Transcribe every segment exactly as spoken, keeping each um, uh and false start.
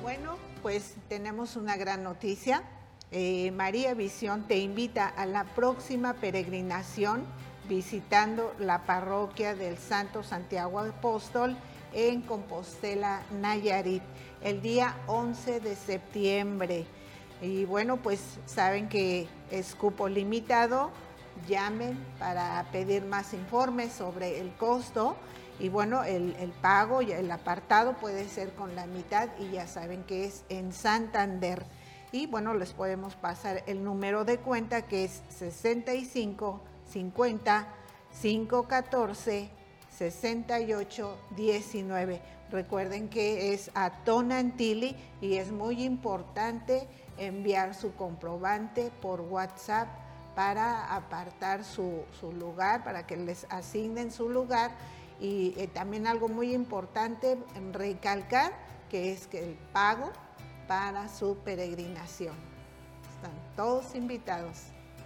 Bueno, pues tenemos una gran noticia. Eh, María Visión te invita a la próxima peregrinación visitando la parroquia del Santo Santiago Apóstol en Compostela, Nayarit, el día once de septiembre. Y bueno, pues saben que es cupo limitado, llamen para pedir más informes sobre el costo. Y bueno, el, el pago y el apartado puede ser con la mitad y ya saben que es en Santander. Y bueno, les podemos pasar el número de cuenta que es sesenta y cinco cincuenta quinientos catorce sesenta y ocho diecinueve. Recuerden que es a Tonantzin y es muy importante enviar su comprobante por WhatsApp para apartar su, su lugar, para que les asignen su lugar. Y eh, también algo muy importante recalcar, que es que el pago para su peregrinación. Están todos invitados.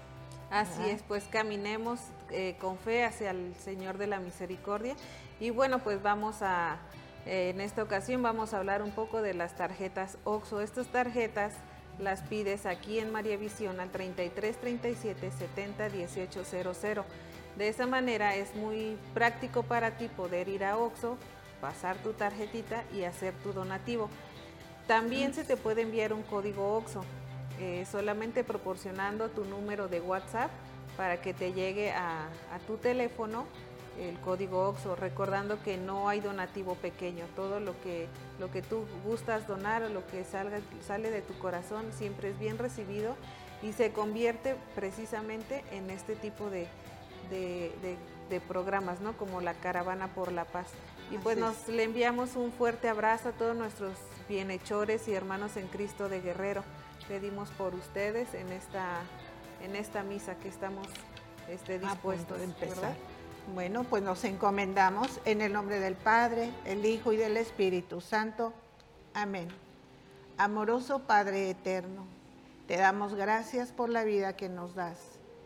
Así ¿verdad? Es, pues caminemos eh, con fe hacia el Señor de la Misericordia. Y bueno, pues vamos a, eh, en esta ocasión vamos a hablar un poco de las tarjetas OXXO. Estas tarjetas las pides aquí en María Visión al treinta y tres treinta y siete setenta dieciocho cero cero. De esa manera es muy práctico para ti poder ir a OXXO, pasar tu tarjetita y hacer tu donativo. También se te puede enviar un código OXXO, eh, solamente proporcionando tu número de WhatsApp para que te llegue a, a tu teléfono el código OXXO, recordando que no hay donativo pequeño. Todo lo que, lo que tú gustas donar o lo que salga, sale de tu corazón siempre es bien recibido y se convierte precisamente en este tipo de De, de, de programas, ¿no? Como la Caravana por la Paz. Y pues nos le enviamos un fuerte abrazo a todos nuestros bienhechores y hermanos en Cristo de Guerrero. Pedimos por ustedes en esta, en esta misa que estamos este, dispuestos a empezar. ¿verdad? Bueno, pues nos encomendamos en el nombre del Padre, el Hijo y del Espíritu Santo. Amén. Amoroso Padre eterno, te damos gracias por la vida que nos das.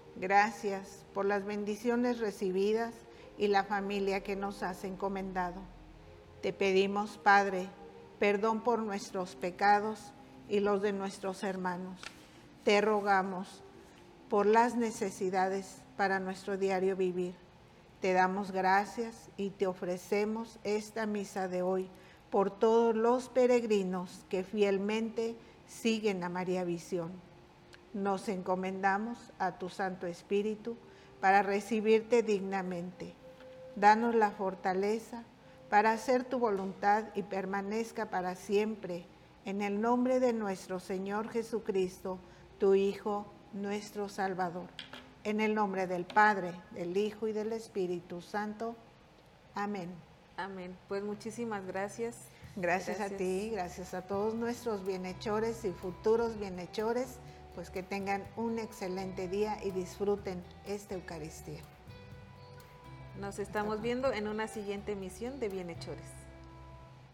Gracias por las bendiciones recibidas y la familia que nos has encomendado. Te pedimos, Padre, perdón por nuestros pecados y los de nuestros hermanos. Te rogamos por las necesidades para nuestro diario vivir. Te damos gracias y te ofrecemos esta misa de hoy por todos los peregrinos que fielmente siguen a María Visión. Nos encomendamos a tu Santo Espíritu para recibirte dignamente. Danos la fortaleza para hacer tu voluntad y permanezca para siempre, en el nombre de nuestro Señor Jesucristo, tu Hijo, nuestro Salvador. En el nombre del Padre, del Hijo y del Espíritu Santo. Amén. Amén. Pues muchísimas gracias. Gracias, gracias a ti, gracias a todos nuestros bienhechores y futuros bienhechores. Pues que tengan un excelente día y disfruten esta Eucaristía. Nos estamos viendo en una siguiente emisión de Bienhechores.